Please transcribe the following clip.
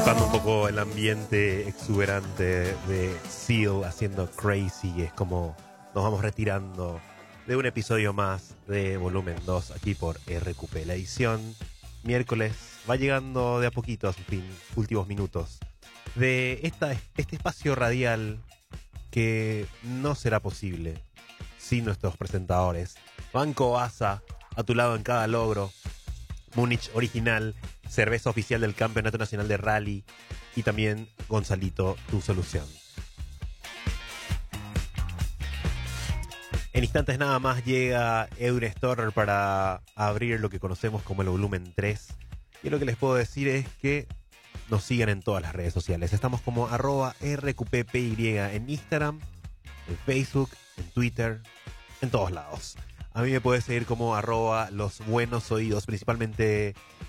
disipando un poco el ambiente exuberante de Seal haciendo Crazy. Es como nos vamos retirando de un episodio más de Volumen 2 aquí por RQP. La edición miércoles va llegando de a poquito a su fin, últimos minutos de este espacio radial que no será posible sin nuestros presentadores. Banco ASA, a tu lado en cada logro. Múnich Original, cerveza oficial del Campeonato Nacional de Rally, y también Gonzalito, tu solución. En instantes nada más llega Eure Storer para abrir lo que conocemos como el volumen 3. Y lo que les puedo decir es que nos sigan en todas las redes sociales. Estamos como @RQPPY en Instagram, en Facebook, en Twitter, en todos lados. A mí me puedes seguir como @losbuenosoídos, principalmente